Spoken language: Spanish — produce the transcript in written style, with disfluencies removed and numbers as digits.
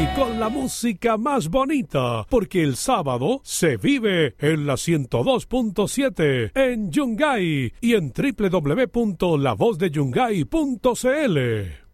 con la música más bonita, porque el sábado se vive en la 102.7 en Yungay y en www.lavozdeyungay.cl.